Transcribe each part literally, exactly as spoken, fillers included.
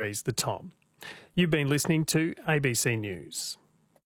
degrees the top. You've been listening to A B C News.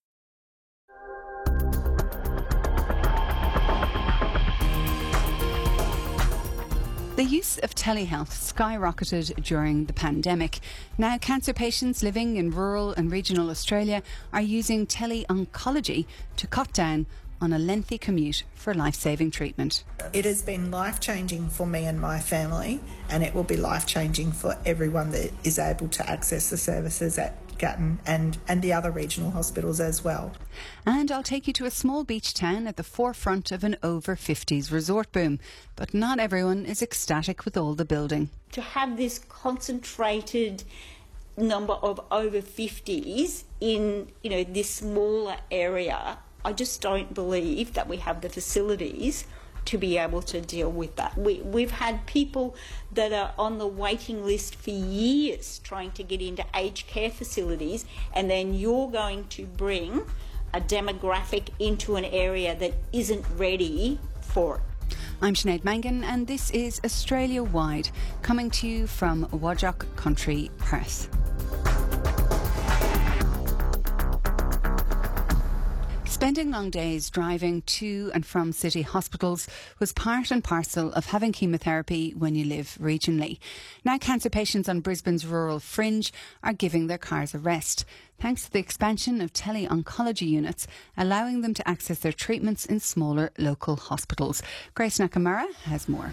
The use of telehealth skyrocketed during the pandemic. Now cancer patients living in rural and regional Australia are using tele-oncology to cut down on a lengthy commute for life-saving treatment. It has been life-changing for me and my family, and it will be life-changing for everyone that is able to access the services at Gatton and, and the other regional hospitals as well. And I'll take you to a small beach town at the forefront of an over fifties resort boom. But not everyone is ecstatic with all the building. To have this concentrated number of over fifties in, you know, this smaller area, I just don't believe that we have the facilities to be able to deal with that. We, we've had people that are on the waiting list for years trying to get into aged care facilities, and then you're going to bring a demographic into an area that isn't ready for it. I'm Sinead Mangan, and this is Australia Wide, coming to you from Whadjuk Country, Perth. Spending long days driving to and from city hospitals was part and parcel of having chemotherapy when you live regionally. Now cancer patients on Brisbane's rural fringe are giving their cars a rest, thanks to the expansion of tele-oncology units, allowing them to access their treatments in smaller local hospitals. Grace Nakamura has more.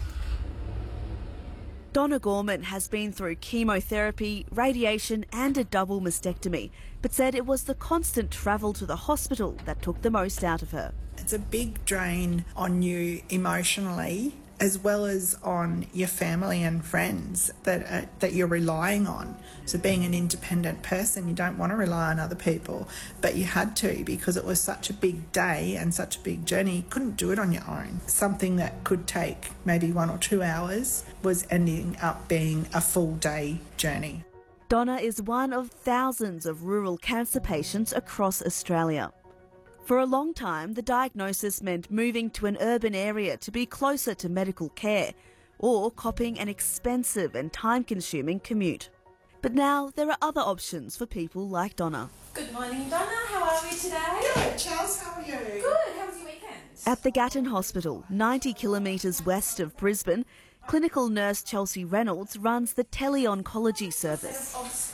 Donna Gorman has been through chemotherapy, radiation and a double mastectomy, but said it was the constant travel to the hospital that took the most out of her. It's a big drain on you emotionally, as well as on your family and friends that uh, that you're relying on. So being an independent person, you don't want to rely on other people, but you had to because it was such a big day and such a big journey. You couldn't do it on your own. Something that could take maybe one or two hours was ending up being a full day journey. Donna is one of thousands of rural cancer patients across Australia. For a long time, the diagnosis meant moving to an urban area to be closer to medical care, or copping an expensive and time-consuming commute. But now there are other options for people like Donna. Good morning, Donna. How are we today? Good, Charles. How are you? Good. How was your weekend? At the Gatton Hospital, ninety kilometres west of Brisbane, clinical nurse Chelsea Reynolds runs the tele-oncology service.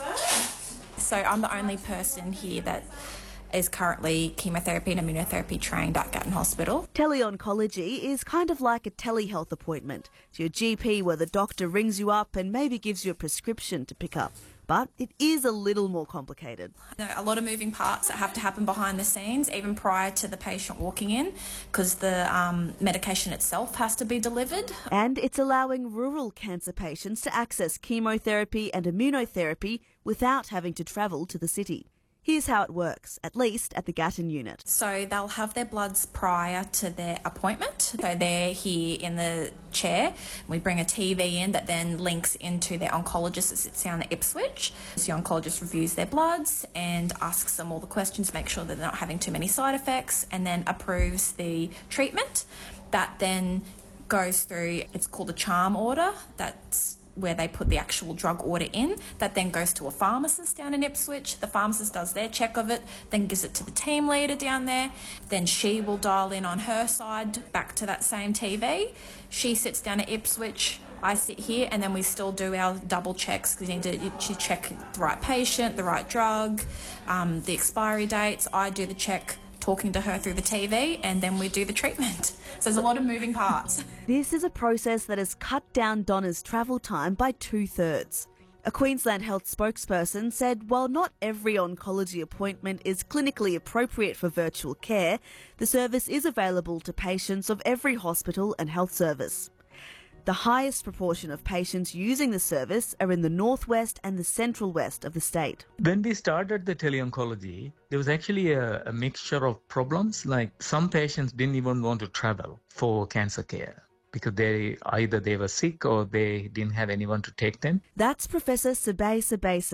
So I'm the only person here that is currently chemotherapy and immunotherapy trained at Gatton Hospital. Tele-oncology is kind of like a telehealth appointment. It's your G P where the doctor rings you up and maybe gives you a prescription to pick up. But it is a little more complicated. There are a lot of moving parts that have to happen behind the scenes, even prior to the patient walking in, because the um, medication itself has to be delivered. And it's allowing rural cancer patients to access chemotherapy and immunotherapy without having to travel to the city. Here's how it works, at least at the Gatton unit. So they'll have their bloods prior to their appointment. So they're here in the chair. We bring a T V in that then links into their oncologist that sits down at Ipswich. So the oncologist reviews their bloods and asks them all the questions, make sure that they're not having too many side effects, and then approves the treatment. That then goes through, it's called a charm order. That's where they put the actual drug order in. That then goes to a pharmacist down in Ipswich. The pharmacist does their check of it, then gives it to the team leader down there. Then she will dial in on her side back to that same T V. She sits down at Ipswich, I sit here, and then we still do our double checks. We need to, to check the right patient, the right drug, um, the expiry dates. I do the check talking to her through the T V, and then we do the treatment. So there's a lot of moving parts. This is a process that has cut down Donna's travel time by two-thirds. A Queensland Health spokesperson said while not every oncology appointment is clinically appropriate for virtual care, the service is available to patients of every hospital and health service. The highest proportion of patients using the service are in the northwest and the central west of the state. When we started the tele-oncology, there was actually a, a mixture of problems. Like some patients didn't even want to travel for cancer care because they either they were sick or they didn't have anyone to take them. That's Professor Sabay Sabayson,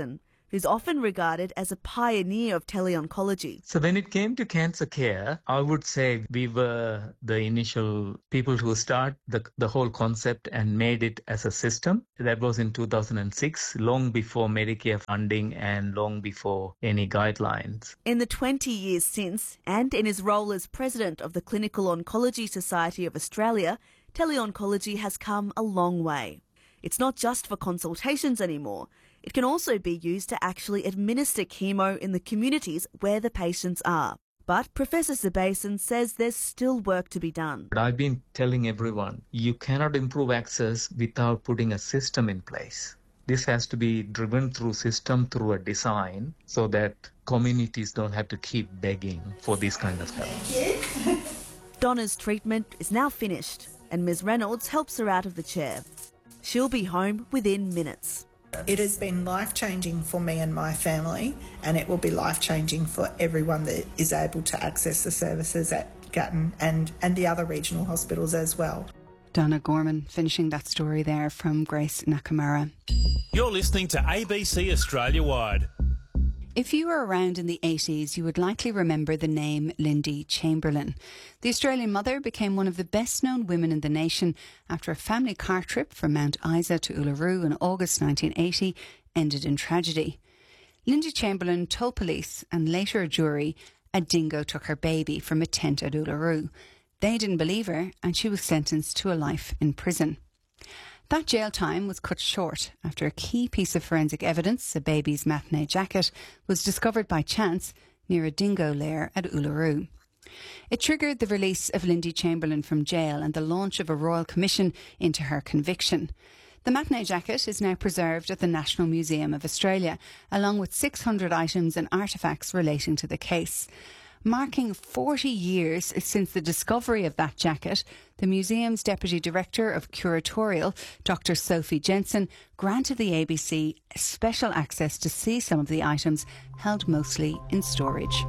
who's often regarded as a pioneer of teleoncology. So when it came to cancer care, I would say we were the initial people who started the, the whole concept and made it as a system. That was in two thousand six, long before Medicare funding and long before any guidelines. In the twenty years since, and in his role as president of the Clinical Oncology Society of Australia, teleoncology has come a long way. It's not just for consultations anymore. It can also be used to actually administer chemo in the communities where the patients are. But Professor Sebason says there's still work to be done. But I've been telling everyone, you cannot improve access without putting a system in place. This has to be driven through system, through a design, so that communities don't have to keep begging for this kind of help. Donna's treatment is now finished, and Miz Reynolds helps her out of the chair. She'll be home within minutes. It has been life-changing for me and my family, and it will be life-changing for everyone that is able to access the services at Gatton and, and the other regional hospitals as well. Donna Gorman finishing that story there from Grace Nakamura. You're listening to A B C Australia Wide. If you were around in the eighties, you would likely remember the name Lindy Chamberlain. The Australian mother became one of the best-known women in the nation after a family car trip from Mount Isa to Uluru in August nineteen eighty ended in tragedy. Lindy Chamberlain told police and later a jury a dingo took her baby from a tent at Uluru. They didn't believe her and she was sentenced to a life in prison. That jail time was cut short after a key piece of forensic evidence, a baby's matinee jacket, was discovered by chance near a dingo lair at Uluru. It triggered the release of Lindy Chamberlain from jail and the launch of a royal commission into her conviction. The matinee jacket is now preserved at the National Museum of Australia, along with six hundred items and artefacts relating to the case. Marking forty years since the discovery of that jacket, the museum's Deputy Director of Curatorial, Doctor Sophie Jensen, granted the A B C special access to see some of the items held mostly in storage.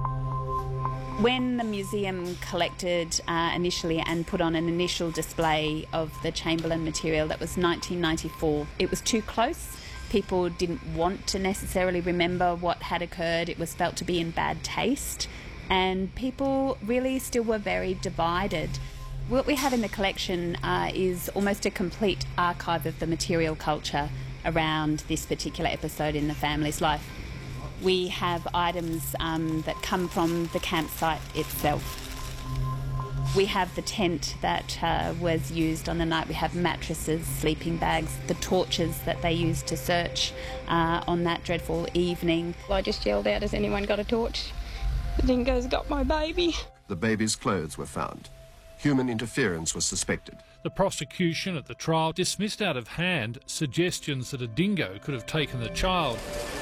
When the museum collected uh, initially and put on an initial display of the Chamberlain material, that was nineteen ninety-four, it was too close. People didn't want to necessarily remember what had occurred. It was felt to be in bad taste. And people really still were very divided. What we have in the collection uh, is almost a complete archive of the material culture around this particular episode in the family's life. We have items um, that come from the campsite itself. We have the tent that uh, was used on the night. We have mattresses, sleeping bags, the torches that they used to search uh, on that dreadful evening. I just yelled out, "Has anyone got a torch? The dingo's got my baby." The baby's clothes were found. Human interference was suspected. The prosecution at the trial dismissed out of hand suggestions that a dingo could have taken the child.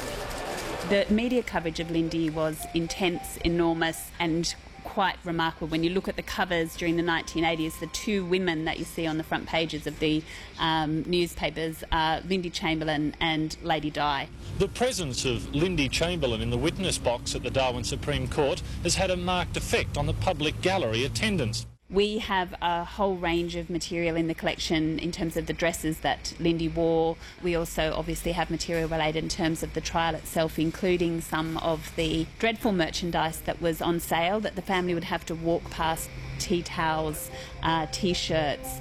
The media coverage of Lindy was intense, enormous and quite remarkable. When you look at the covers during the nineteen eighties, the two women that you see on the front pages of the um, newspapers are Lindy Chamberlain and Lady Di. The presence of Lindy Chamberlain in the witness box at the Darwin Supreme Court has had a marked effect on the public gallery attendance. We have a whole range of material in the collection in terms of the dresses that Lindy wore. We also obviously have material related in terms of the trial itself, including some of the dreadful merchandise that was on sale that the family would have to walk past: tea towels, uh, T-shirts.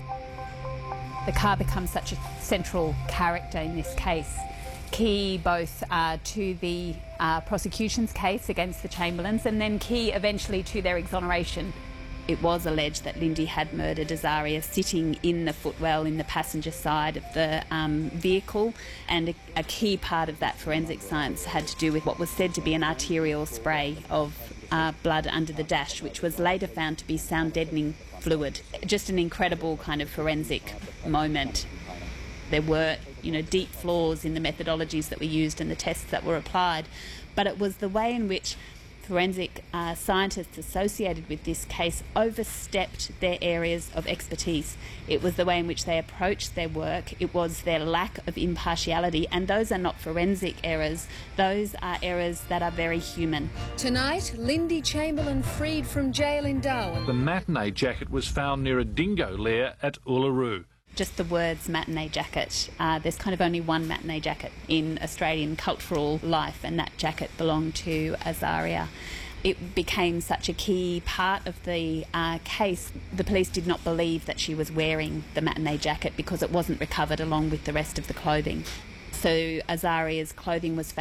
The car becomes such a central character in this case, key both uh, to the uh, prosecution's case against the Chamberlains and then key eventually to their exoneration. It was alleged that Lindy had murdered Azaria sitting in the footwell in the passenger side of the um, vehicle, and a, a key part of that forensic science had to do with what was said to be an arterial spray of uh, blood under the dash, which was later found to be sound deadening fluid. Just an incredible kind of forensic moment. There were, you know, deep flaws in the methodologies that were used and the tests that were applied, but it was the way in which forensic uh, scientists associated with this case overstepped their areas of expertise. It was the way in which they approached their work. It was their lack of impartiality, and those are not forensic errors. Those are errors that are very human. Tonight, Lindy Chamberlain freed from jail in Darwin. The matinee jacket was found near a dingo lair at Uluru. Just the words matinee jacket. Uh, there's kind of only one matinee jacket in Australian cultural life, and that jacket belonged to Azaria. It became such a key part of the uh, case. The police did not believe that she was wearing the matinee jacket because it wasn't recovered along with the rest of the clothing. So Azaria's clothing was found